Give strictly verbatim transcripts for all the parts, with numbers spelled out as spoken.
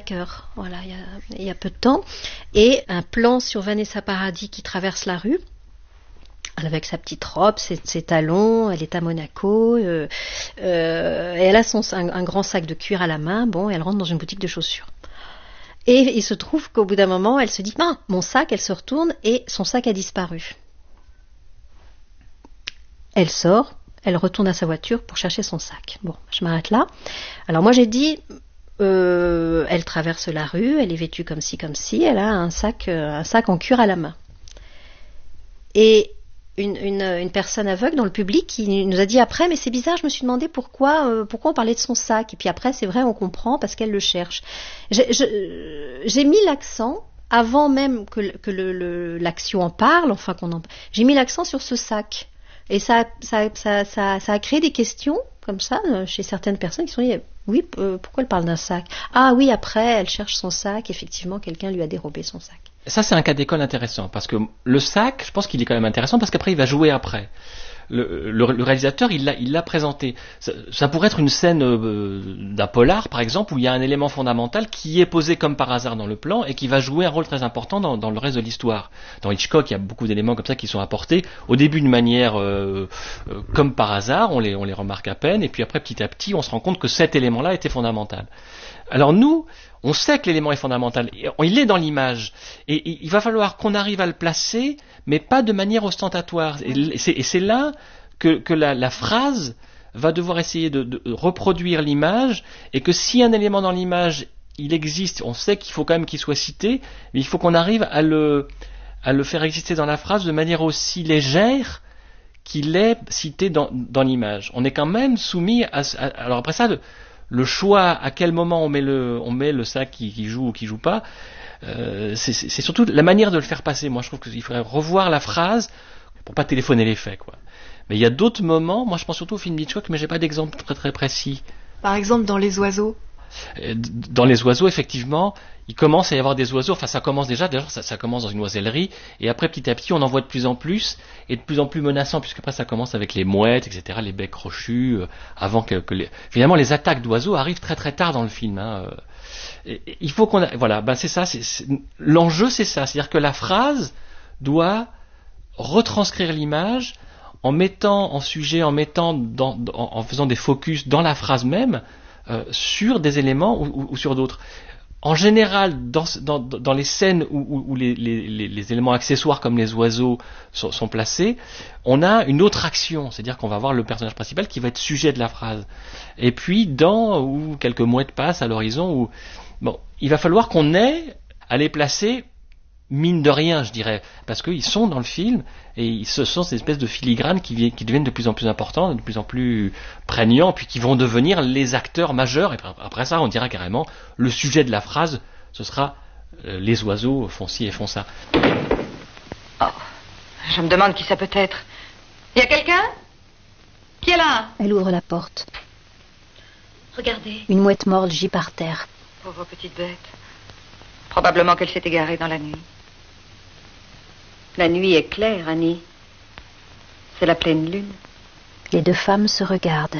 arnaqueur, voilà, il y a, il y a peu de temps, et un plan sur Vanessa Paradis qui traverse la rue, avec sa petite robe, ses, ses talons, elle est à Monaco, euh, euh, et elle a son, un, un grand sac de cuir à la main, bon, et elle rentre dans une boutique de chaussures. Et il se trouve qu'au bout d'un moment, elle se dit, ah, mon sac, elle se retourne, et son sac a disparu. Elle sort, elle retourne à sa voiture pour chercher son sac. Bon, je m'arrête là. Alors moi j'ai dit, euh, elle traverse la rue, elle est vêtue comme ci, comme ci, elle a un sac, euh, un sac en cuir à la main. Et une, une, une personne aveugle dans le public qui nous a dit après, mais c'est bizarre, je me suis demandé pourquoi, euh, pourquoi on parlait de son sac. Et puis après, c'est vrai, on comprend parce qu'elle le cherche. J'ai, je, j'ai mis l'accent, avant même que, que le, le, l'action en parle, enfin qu'on en, j'ai mis l'accent sur ce sac. Et ça, ça, ça, ça, ça a créé des questions comme ça chez certaines personnes qui sont dit, oui, euh, pourquoi elle parle d'un sac ? Ah oui, après, elle cherche son sac, effectivement, quelqu'un lui a dérobé son sac. Ça, c'est un cas d'école intéressant, parce que le sac, je pense qu'il est quand même intéressant, parce qu'après, il va jouer après. Le, le, le réalisateur, il l'a, il l'a présenté. Ça, ça pourrait être une scène euh, d'un polar, par exemple, où il y a un élément fondamental qui est posé comme par hasard dans le plan et qui va jouer un rôle très important dans, dans le reste de l'histoire. Dans Hitchcock, il y a beaucoup d'éléments comme ça qui sont apportés au début d'une manière euh, euh, comme par hasard, on les, on les remarque à peine, et puis après, petit à petit, on se rend compte que cet élément-là était fondamental. Alors nous, on sait que l'élément est fondamental, il est dans l'image, et il va falloir qu'on arrive à le placer, mais pas de manière ostentatoire. Et c'est, et c'est là que, que la, la phrase va devoir essayer de, de reproduire l'image, et que si un élément dans l'image, il existe, on sait qu'il faut quand même qu'il soit cité, mais il faut qu'on arrive à le, à le faire exister dans la phrase de manière aussi légère qu'il est cité dans, dans l'image. On est quand même soumis à... à alors après ça... Le, Le choix, à quel moment on met le, on met le sac qui, qui joue ou qui joue pas, euh, c'est, c'est surtout la manière de le faire passer. Moi, je trouve qu'il faudrait revoir la phrase pour pas téléphoner les faits, quoi. Mais il y a d'autres moments, moi je pense surtout au film Hitchcock, mais j'ai pas d'exemple très très précis. Par exemple, dans Les Oiseaux. Dans Les Oiseaux, effectivement, il commence à y avoir des oiseaux, enfin ça commence déjà, d'ailleurs ça, ça commence dans une oisellerie, et après petit à petit on en voit de plus en plus, et de plus en plus menaçant, puisque après ça commence avec les mouettes, et cetera, les becs crochus, euh, avant que, que les... Finalement les attaques d'oiseaux arrivent très très tard dans le film, hein. Et, et il faut qu'on a... Voilà, ben c'est ça, c'est, c'est... l'enjeu c'est ça, c'est-à-dire que la phrase doit retranscrire l'image, en mettant en sujet, en mettant dans, en, en faisant des focus dans la phrase même, euh, sur des éléments ou, ou, ou sur d'autres. En général, dans, dans, dans les scènes où, où, où les, les, les éléments accessoires comme les oiseaux sont, sont placés, on a une autre action, c'est-à-dire qu'on va voir le personnage principal qui va être sujet de la phrase. Et puis, dans où quelques mouettes passent à l'horizon, où bon, il va falloir qu'on ait à les placer mine de rien, je dirais, parce qu'ils sont dans le film et ce sont ces espèces de filigranes qui, qui deviennent de plus en plus importants, de plus en plus prégnants, puis qui vont devenir les acteurs majeurs. Et après ça, on dira carrément le sujet de la phrase, ce sera euh, les oiseaux font ci et font ça. Oh, je me demande qui ça peut être. Il y a quelqu'un ? Qui est là ? Elle ouvre la porte. Regardez. Une mouette morte gît par terre. Pauvre petite bête. Probablement qu'elle s'est égarée dans la nuit. La nuit est claire, Annie. C'est la pleine lune. Les deux femmes se regardent.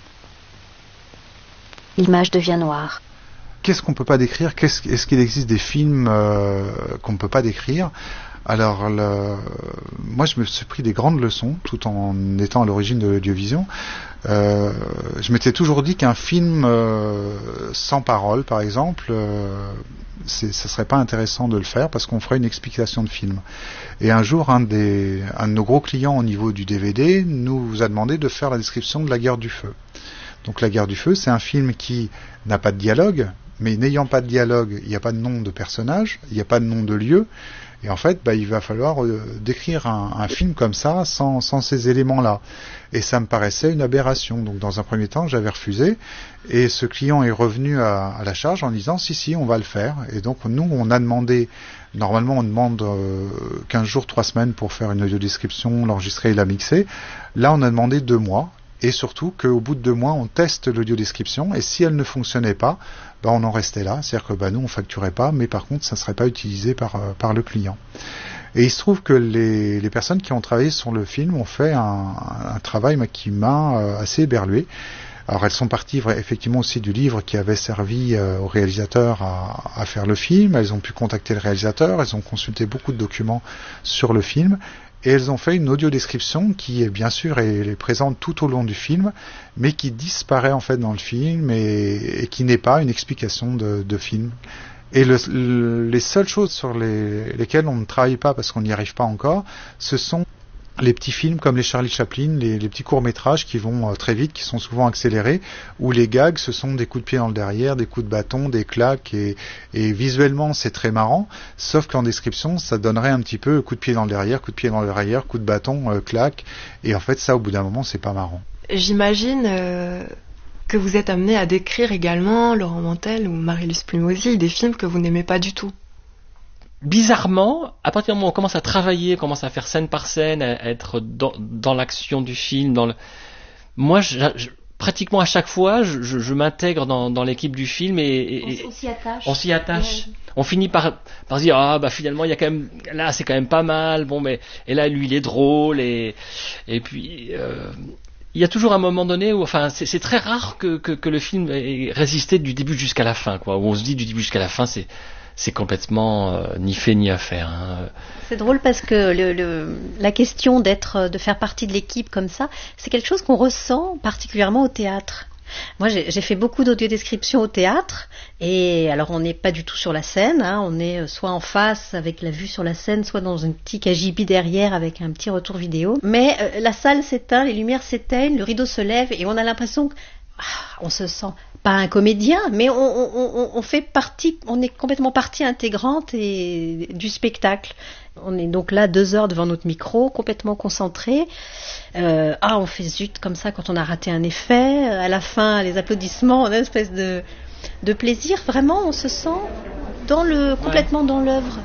L'image devient noire. Qu'est-ce qu'on ne peut pas décrire ? Qu'est-ce, Est-ce qu'il existe des films euh, qu'on ne peut pas décrire ? Alors, le... moi, je me suis pris des grandes leçons, tout en étant à l'origine de l'audiovision. Euh, je m'étais toujours dit qu'un film euh, sans parole, par exemple, euh, c'est, ça serait pas intéressant de le faire parce qu'on ferait une explication de film. Et un jour, un, des, un de nos gros clients au niveau du D V D nous a demandé de faire la description de La Guerre du Feu. Donc, La Guerre du Feu, c'est un film qui n'a pas de dialogue, mais n'ayant pas de dialogue, il n'y a pas de nom de personnage, il n'y a pas de nom de lieu. Et en fait, bah, il va falloir euh, décrire un, un film comme ça, sans, sans ces éléments-là. Et ça me paraissait une aberration. Donc, dans un premier temps, j'avais refusé. Et ce client est revenu à, à la charge en disant, si, si, on va le faire. Et donc, nous, on a demandé, normalement, on demande euh, quinze jours, trois semaines pour faire une audiodescription, l'enregistrer et la mixer. Là, on a demandé deux mois. Et surtout qu'au bout de deux mois, on teste l'audiodescription. Et si elle ne fonctionnait pas, bah, on en restait là. C'est-à-dire que bah, nous, on facturait pas, mais par contre, ça ne serait pas utilisé par, euh, par le client. Et il se trouve que les, les personnes qui ont travaillé sur le film ont fait un, un travail qui m'a euh, assez éberlué. Alors elles sont parties effectivement aussi du livre qui avait servi euh, au réalisateur à, à faire le film. Elles ont pu contacter le réalisateur, elles ont consulté beaucoup de documents sur le film. Et elles ont fait une audio-description qui est bien sûr est, est présente tout au long du film, mais qui disparaît en fait dans le film et, et qui n'est pas une explication de, de film. Et le, le, les seules choses sur les, lesquelles on ne travaille pas parce qu'on n'y arrive pas encore, ce sont les petits films comme les Charlie Chaplin, les, les petits courts-métrages qui vont euh, très vite, qui sont souvent accélérés, où les gags, ce sont des coups de pied dans le derrière, des coups de bâton, des claques, et, et visuellement, c'est très marrant, sauf qu'en description, ça donnerait un petit peu coup de pied dans le derrière, coup de pied dans le derrière, coup de bâton, euh, claque, et en fait, ça, au bout d'un moment, c'est pas marrant. J'imagine euh, que vous êtes amené à décrire également, Laurent Mantel ou Marie-Luce Plumosy, des films que vous n'aimez pas du tout. Bizarrement, à partir du moment où on commence à travailler, on commence à faire scène par scène, à être dans, dans l'action du film, dans le... moi, je, je, pratiquement à chaque fois, je, je, je m'intègre dans, dans l'équipe du film et, et on, on s'y attache. On s'y attache. Ouais. On finit par, par se dire ah bah finalement il y a quand même là c'est quand même pas mal. Bon mais et là lui il est drôle et et puis. Euh, il y a toujours un moment donné où, enfin, c'est, c'est très rare que, que, que le film ait résisté du début jusqu'à la fin, quoi. Où on se dit du début jusqu'à la fin, c'est, c'est complètement euh, ni fait ni à faire. Hein. C'est drôle parce que le, le, la question d'être, de faire partie de l'équipe comme ça, c'est quelque chose qu'on ressent particulièrement au théâtre. Moi, j'ai, j'ai fait beaucoup d'audiodescriptions au théâtre, et alors on n'est pas du tout sur la scène, hein, on est soit en face avec la vue sur la scène, soit dans un petit cagibi derrière avec un petit retour vidéo. Mais euh, la salle s'éteint, les lumières s'éteignent, le rideau se lève, et on a l'impression que ah, on se sent pas un comédien, mais on, on, on, on fait partie, on est complètement partie intégrante et, du spectacle. On est donc là deux heures devant notre micro, complètement concentré. Euh, ah, on fait zut comme ça quand on a raté un effet. À la fin, les applaudissements, on a une espèce de, de plaisir. Vraiment, on se sent dans le, complètement dans l'œuvre.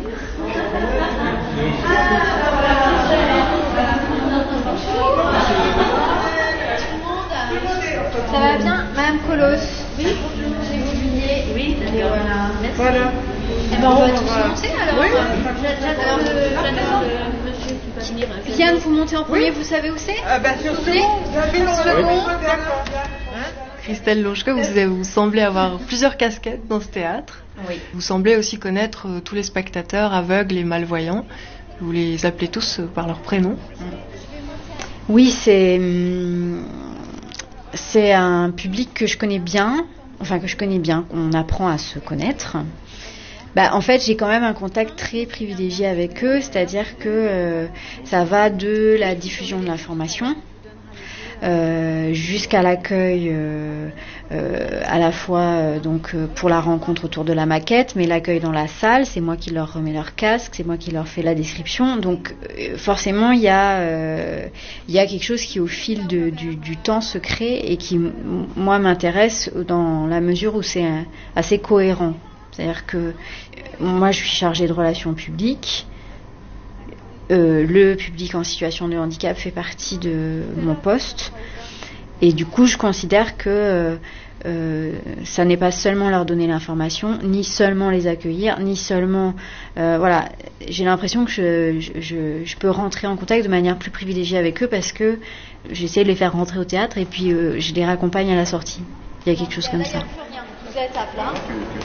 Ça va bien, Madame Colos? Oui. Oui, voilà. Merci. Voilà. Eh ben, on va tous monter alors. Oui. J'attends le monsieur qui va venir. Viens, vous montez en premier, oui. Vous savez où c'est? Ah bah sur ce second. Christelle Lonchko, vous, vous semblez avoir plusieurs casquettes dans ce théâtre. Oui. Vous semblez aussi connaître euh, tous les spectateurs aveugles et malvoyants. Vous les appelez tous euh, par leur prénom. Oui, c'est... Hum, c'est un public que je connais bien, enfin que je connais bien, qu'on apprend à se connaître. Bah, en fait, j'ai quand même un contact très privilégié avec eux, c'est-à-dire que euh, ça va de la diffusion de l'information euh, jusqu'à l'accueil euh, euh, à la fois euh, donc euh, pour la rencontre autour de la maquette, mais l'accueil dans la salle, c'est moi qui leur remets leur casque, c'est moi qui leur fais la description. Donc euh, forcément, il y a euh, il y a quelque chose qui au fil de, du, du temps se crée et qui m- moi m'intéresse dans la mesure où c'est un, assez cohérent. C'est-à-dire que euh, moi je suis chargée de relations publiques. Euh, le public en situation de handicap fait partie de mon poste et du coup je considère que euh, euh, ça n'est pas seulement leur donner l'information, ni seulement les accueillir, ni seulement euh, voilà, j'ai l'impression que je, je, je, je peux rentrer en contact de manière plus privilégiée avec eux parce que j'essaie de les faire rentrer au théâtre et puis euh, je les raccompagne à la sortie. Il y a quelque chose comme ça. Vous êtes à plat.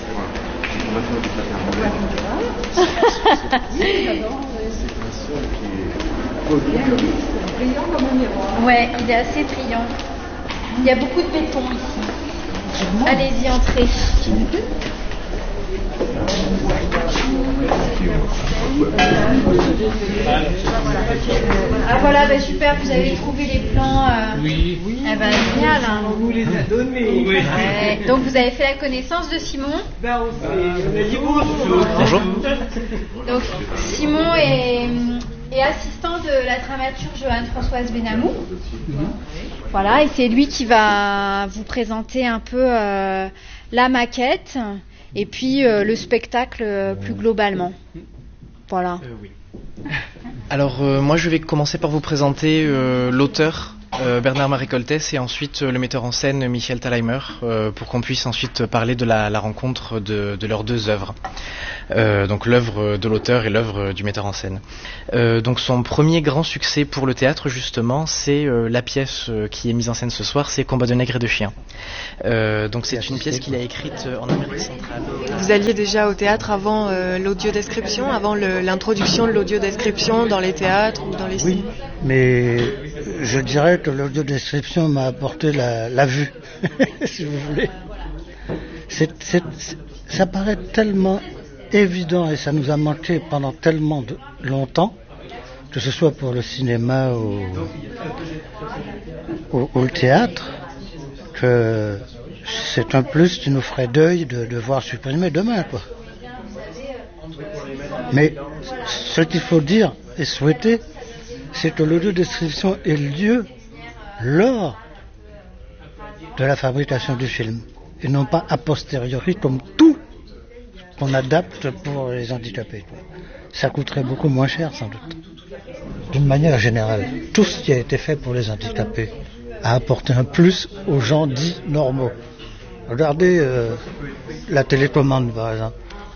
Ouais, il est assez brillant. Il y a beaucoup de béton ici. Allez-y, entrez. Ah voilà, bah super, vous avez trouvé les plans. Euh... Oui. Eh ben génial. Hein. On vous les a donnés. Oui. Ouais. Donc vous avez fait la connaissance de Simon. Ben on s'est dit bonjour. Bonjour. Donc Simon est, est assistant de la dramaturge Anne-Françoise Benamou. Mm-hmm. Voilà, et c'est lui qui va vous présenter un peu euh, la maquette et puis euh, le spectacle euh, plus globalement. Voilà. Euh, oui. Alors euh, moi je vais commencer par vous présenter euh, l'auteur euh, Bernard-Marie Coltès et ensuite euh, le metteur en scène Michel Thalheimer euh, pour qu'on puisse ensuite parler de la, la rencontre de, de leurs deux œuvres. Euh, donc l'œuvre de l'auteur et l'œuvre du metteur en scène. Euh, donc son premier grand succès pour le théâtre justement, c'est euh, la pièce euh, qui est mise en scène ce soir, c'est Combat de nègres et de chiens. Euh, donc c'est une pièce qu'il a écrite euh, en Amérique centrale. Vous alliez déjà au théâtre avant euh, l'audiodescription, avant le, l'introduction de l'audiodescription dans les théâtres ou dans les Oui, cinémas? mais je dirais que l'audiodescription m'a apporté la, la vue, si vous voulez. C'est, c'est, c'est, ça paraît tellement évident et ça nous a manqué pendant tellement de longtemps, que ce soit pour le cinéma ou, ou, ou le théâtre, que c'est un plus qui nous ferait deuil de devoir supprimer demain, quoi. Mais ce qu'il faut dire et souhaiter, c'est que l'audiodescription ait lieu lors de la fabrication du film, et non pas a posteriori comme tout qu'on adapte pour les handicapés. Ça coûterait beaucoup moins cher, sans doute. D'une manière générale, tout ce qui a été fait pour les handicapés a apporté un plus aux gens dits normaux. Regardez euh, la télécommande, par exemple.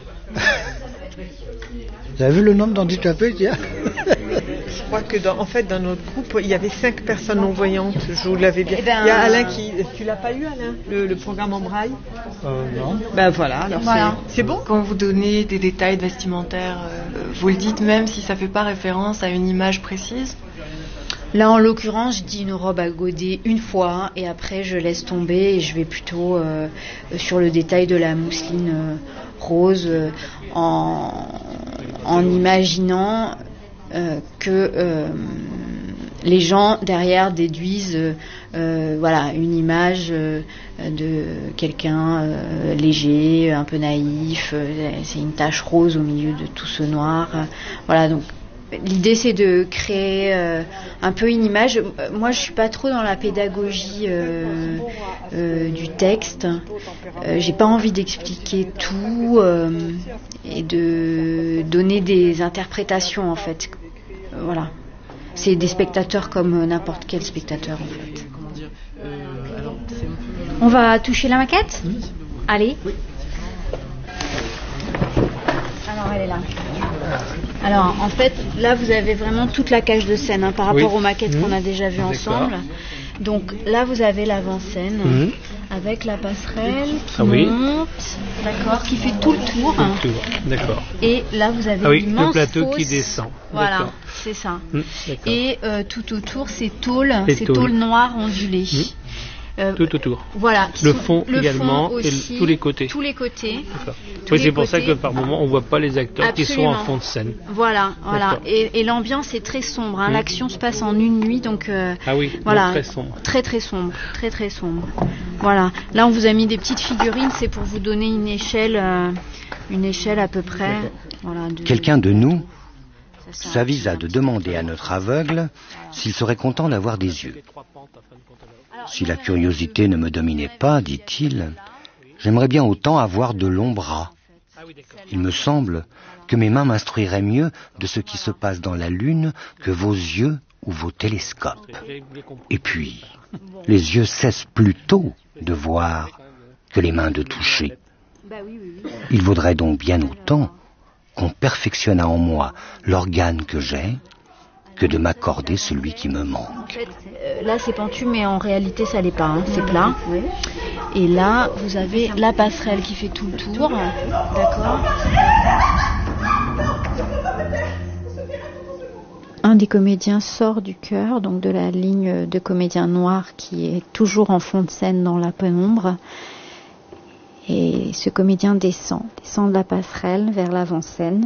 Vous avez vu le nombre d'handicapés qu'il y a? Je crois que dans, en fait dans notre groupe il y avait cinq personnes non-voyantes. Je vous l'avais bien. Eh ben, il y a Alain qui. Tu l'as pas eu, Alain, le, le programme en braille? euh, Non. Ben voilà. Alors Voilà. c'est, c'est bon. Quand vous donnez des détails vestimentaires, euh, vous le dites même si ça fait pas référence à une image précise? Là, en l'occurrence, je dis une robe à godet une fois et après je laisse tomber et je vais plutôt euh, sur le détail de la mousseline euh, rose euh, en, en imaginant euh, que euh, les gens derrière déduisent euh, voilà, une image euh, de quelqu'un euh, léger, un peu naïf, euh, c'est une tache rose au milieu de tout ce noir. Euh, voilà, donc l'idée, c'est de créer euh, un peu une image. Moi, je suis pas trop dans la pédagogie euh, euh, du texte. Euh, j'ai pas envie d'expliquer tout euh, et de donner des interprétations, en fait. Euh, voilà. C'est des spectateurs comme n'importe quel spectateur, en fait. On va toucher la maquette ? Allez. Alors, elle est là. Alors, en fait, là, vous avez vraiment toute la cage de scène hein, par rapport oui. aux maquettes mmh. qu'on a déjà vues ensemble. Donc là, vous avez l'avant-scène mmh. avec la passerelle qui ah, oui. monte, d'accord, qui fait tout le tour. Tout le tour, d'accord. Et là, vous avez ah, oui, l'immense le plateau fosse. qui descend. Voilà, d'accord. c'est ça. Mmh, et euh, tout autour, c'est tôle, Les c'est tôles. tôle noire ondulée. Mmh. Euh, tout autour. Voilà. Le fond le également fond aussi, et tous les côtés. Tous les côtés. Tous oui, c'est pour ça que par moment on voit pas les acteurs Absolument. qui sont en fond de scène. Voilà, voilà. Et, et l'ambiance est très sombre. Hein. Mmh. L'action se passe en une nuit, donc. Euh, ah oui. Voilà. Donc très sombre. Très très sombre, très très sombre. Voilà. Là, on vous a mis des petites figurines, c'est pour vous donner une échelle, euh, une échelle à peu près. Voilà, de... Quelqu'un de nous s'avisa de demander à notre aveugle s'il serait content d'avoir des yeux. Si la curiosité ne me dominait pas, dit-il, j'aimerais bien autant avoir de longs bras. Il me semble que mes mains m'instruiraient mieux de ce qui se passe dans la Lune que vos yeux ou vos télescopes. Et puis, les yeux cessent plus tôt de voir que les mains de toucher. Il vaudrait donc bien autant qu'on perfectionnât en moi l'organe que j'ai, que de m'accorder celui qui me manque. En fait, euh, là c'est pentu, mais en réalité ça l'est pas, hein, c'est plat. Oui. Et là, vous avez la passerelle qui fait tout le tour, d'accord. Un des comédiens sort du chœur, donc de la ligne de comédien noir qui est toujours en fond de scène dans la pénombre. Et ce comédien descend, descend de la passerelle vers l'avant-scène.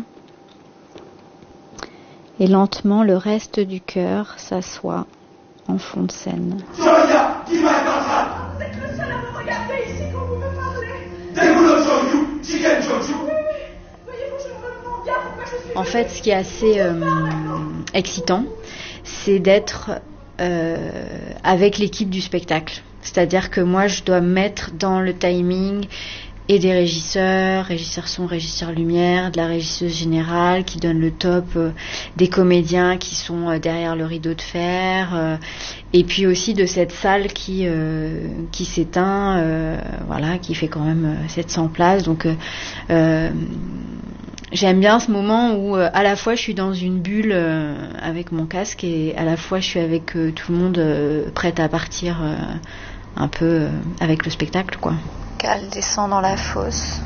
Et lentement, le reste du chœur s'assoit en fond de scène. Sonia, dis-moi comme ça. Vous êtes le seul à me regarder ici quand vous me parlez. Degulo Joju, Chicken Joju. Voyez-vous, je me demande bien pourquoi je suis... En fait, ce qui est assez euh, excitant, c'est d'être euh, avec l'équipe du spectacle. C'est-à-dire que moi, je dois me mettre dans le timing et des régisseurs, régisseurs son, régisseurs lumière, de la régisseuse générale qui donne le top, euh, des comédiens qui sont euh, derrière le rideau de fer, euh, et puis aussi de cette salle qui euh, qui s'éteint, euh, voilà, qui fait quand même euh, sept cents places. Donc euh, euh, j'aime bien ce moment où euh, à la fois je suis dans une bulle euh, avec mon casque et à la fois je suis avec euh, tout le monde euh, prête à partir euh, un peu euh, avec le spectacle, quoi. Cal descend dans la fosse.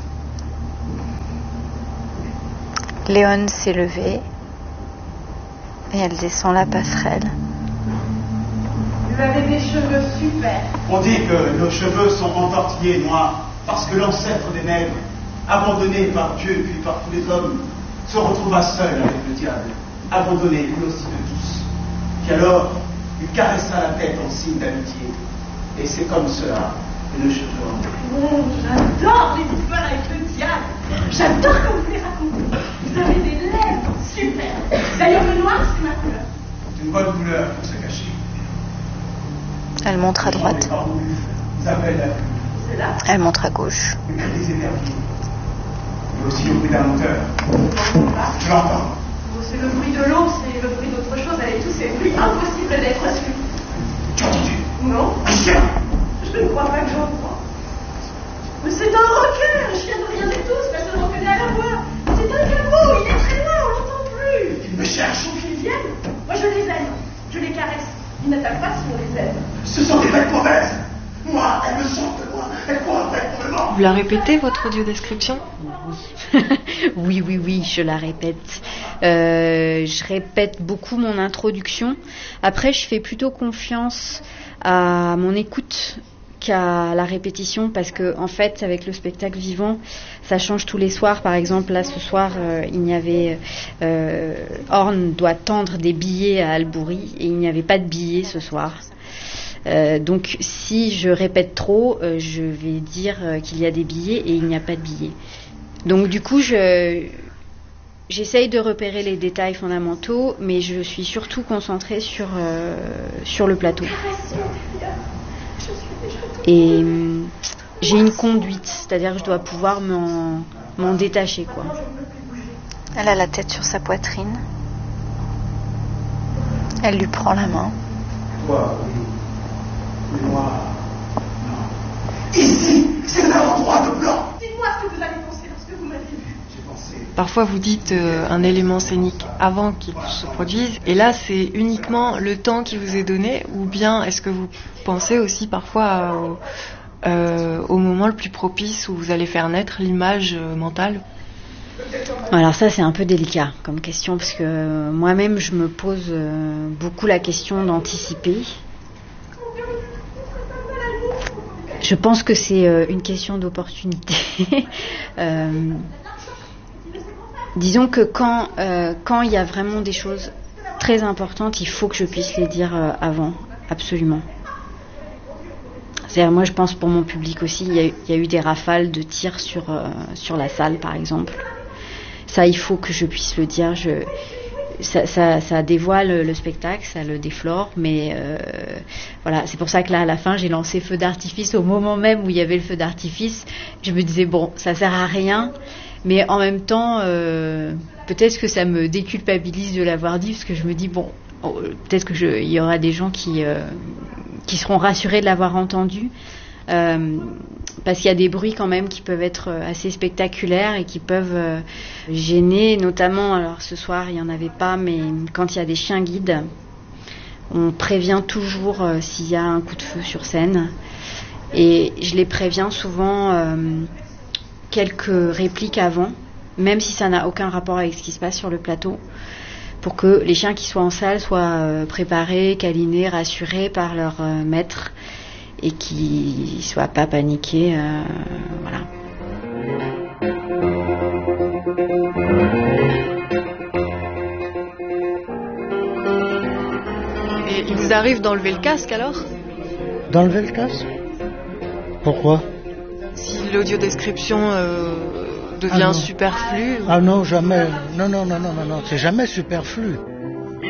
Léone s'est levée et elle descend la passerelle. Vous avez des cheveux super. On dit que nos cheveux sont entortillés noirs parce que l'ancêtre des nègres, abandonné par Dieu puis par tous les hommes, se retrouva seul avec le diable, abandonné lui aussi de tous. Puis alors, il caressa la tête en signe d'amitié. Et c'est comme cela que le cheveu en Oh, j'adore les histoires avec le diable. J'adore quand vous les racontez. Vous avez des lèvres super. D'ailleurs, le noir, c'est ma couleur. C'est une bonne couleur pour se cacher. Elle montre à droite. Elle montre à gauche. Le cri des éperviers. Et aussi le bruit d'un moteur. Je l'entends. C'est le bruit de l'eau, c'est le bruit d'autre chose. Avec tous ces bruits impossibles d'être reçus. Tu as entendu? Non. Un chien. Je ne crois pas que j'en crois. Mais c'est un requin, un chien de rien du tout, c'est pas seulement reconnaît à la voix. C'est un cabot, il est très loin, on l'entend plus. Tu me cherches. Donc ils viennent, moi je les aime, je les caresse. Ils n'attaquent pas si on les aime. Ce sont des bêtes mauvaises. Moi, elles me sortent de moi, elles courent après pour le mort. Vous la répétez, votre audio-description? Oui, oui, oui, je la répète. Euh, je répète beaucoup mon introduction. Après, je fais plutôt confiance à mon écoute qu'à la répétition, parce que en fait, avec le spectacle vivant, ça change tous les soirs. Par exemple, là, ce soir, euh, il y avait euh, Horn doit tendre des billets à Albouri et il n'y avait pas de billets ce soir. Euh, donc, si je répète trop, euh, je vais dire euh, qu'il y a des billets et il n'y a pas de billets. Donc, du coup, je j'essaye de repérer les détails fondamentaux, mais je suis surtout concentrée sur euh, sur le plateau. Et euh, j'ai une conduite, c'est-à-dire que je dois pouvoir m'en, m'en détacher, quoi. Elle a la tête sur sa poitrine. Elle lui prend la main. Toi, oui. Mais moi, non. Ici, c'est l'endroit de blanc. Dites-moi ce que vous avez pensé lorsque vous m'avez vu. J'ai pensé. Parfois vous dites euh, un élément scénique avant qu'il se produise, et là c'est uniquement le temps qui vous est donné, ou bien est-ce que vous pensez aussi parfois au, euh, au moment le plus propice où vous allez faire naître l'image euh, mentale? Alors ça c'est un peu délicat comme question, parce que euh, moi-même je me pose euh, beaucoup la question d'anticiper. Je pense que c'est euh, une question d'opportunité. euh, disons que quand euh, quand il y a vraiment des choses très importantes, il faut que je puisse les dire euh, avant, absolument. C'est-à-dire, moi je pense pour mon public aussi, il y a, il y a eu des rafales de tirs sur euh, sur la salle par exemple. Ça, il faut que je puisse le dire. Je, ça, ça, ça dévoile le spectacle, ça le déflore, mais euh, voilà, c'est pour ça que là, à la fin, j'ai lancé feu d'artifice au moment même où il y avait le feu d'artifice. Je me disais bon, ça sert à rien, mais en même temps, euh, peut-être que ça me déculpabilise de l'avoir dit, parce que je me dis bon, oh, peut-être que je, il y aura des gens qui euh, qui seront rassurés de l'avoir entendu. Euh, parce qu'il y a des bruits quand même qui peuvent être assez spectaculaires et qui peuvent euh, gêner, notamment, alors ce soir il n'y en avait pas, mais quand il y a des chiens guides, on prévient toujours euh, s'il y a un coup de feu sur scène, et je les préviens souvent euh, quelques répliques avant, même si ça n'a aucun rapport avec ce qui se passe sur le plateau, pour que les chiens qui soient en salle soient euh, préparés, câlinés, rassurés par leur euh, maître, et qui ne soient pas paniqués, euh, voilà. Et il vous arrive d'enlever le casque alors? D'enlever le casque? Pourquoi? Si l'audio-description euh, devient ah superflue? Ah non, jamais. Non, non, non, non, non, non. C'est jamais superflu.